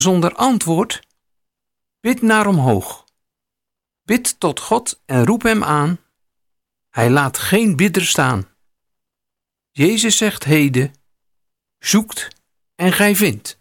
zonder antwoord? Bid naar omhoog. Bid tot God en roep hem aan. Hij laat geen bidder staan. Jezus zegt heden: zoekt en gij vindt.